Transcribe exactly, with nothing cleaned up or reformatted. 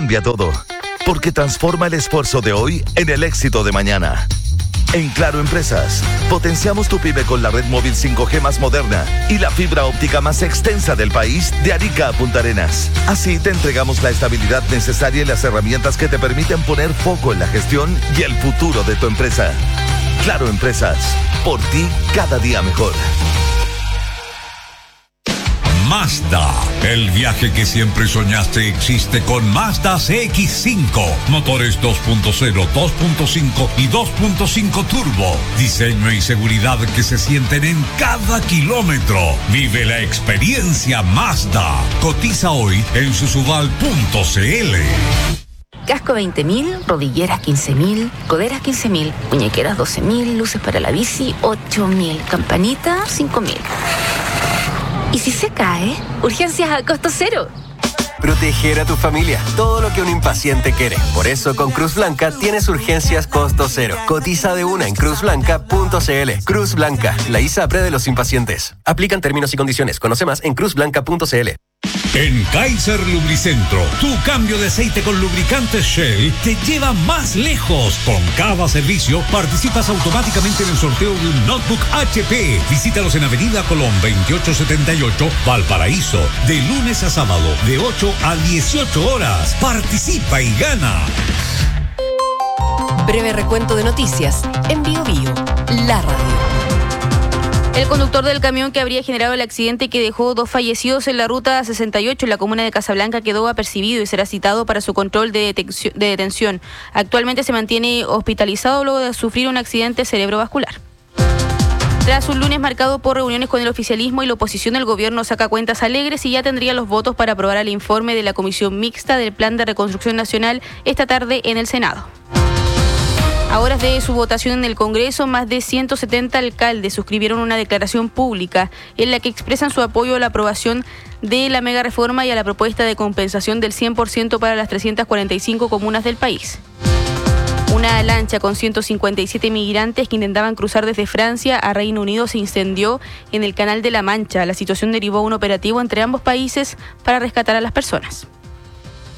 cambia todo, porque transforma el esfuerzo de hoy en el éxito de mañana. En Claro Empresas, potenciamos tu pyme con la red móvil cinco G más moderna y la fibra óptica más extensa del país, de Arica a Punta Arenas. Así te entregamos la estabilidad necesaria y las herramientas que te permiten poner foco en la gestión y el futuro de tu empresa. Claro Empresas, por ti cada día mejor. Mazda, el viaje que siempre soñaste existe con Mazda C X cinco. Motores dos punto cero, dos punto cinco y dos punto cinco turbo. Diseño y seguridad que se sienten en cada kilómetro. Vive la experiencia Mazda. Cotiza hoy en susubal punto c l. Casco veinte mil, rodilleras quince mil, coderas quince mil, muñequeras doce mil, luces para la bici ocho mil, campanita cinco mil. ¿Y si se cae? Urgencias a costo cero. Proteger a tu familia, todo lo que un impaciente quiere. Por eso con Cruz Blanca tienes urgencias costo cero. Cotiza de una en cruz blanca punto c l. Cruz Blanca, la ISAPRE de los impacientes. Aplican términos y condiciones. Conoce más en cruz blanca punto c l. En Kaiser Lubricentro, tu cambio de aceite con lubricantes Shell te lleva más lejos. Con cada servicio participas automáticamente en el sorteo de un notebook H P. Visítalos en Avenida Colón veintiocho setenta y ocho, Valparaíso, de lunes a sábado, de ocho a dieciocho horas. Participa y gana. Breve recuento de noticias en Bio Bio, la radio. El conductor del camión que habría generado el accidente que dejó dos fallecidos en la ruta sesenta y ocho en la comuna de Casablanca quedó apercibido y será citado para su control de, detección, de detención. Actualmente se mantiene hospitalizado luego de sufrir un accidente cerebrovascular. Tras un lunes marcado por reuniones con el oficialismo y la oposición, el gobierno saca cuentas alegres y ya tendría los votos para aprobar el informe de la Comisión Mixta del Plan de Reconstrucción Nacional esta tarde en el Senado. A horas de su votación en el Congreso, más de ciento setenta alcaldes suscribieron una declaración pública en la que expresan su apoyo a la aprobación de la mega reforma y a la propuesta de compensación del cien por ciento para las trescientas cuarenta y cinco comunas del país. Una lancha con ciento cincuenta y siete migrantes que intentaban cruzar desde Francia a Reino Unido se incendió en el Canal de la Mancha. La situación derivó a un operativo entre ambos países para rescatar a las personas.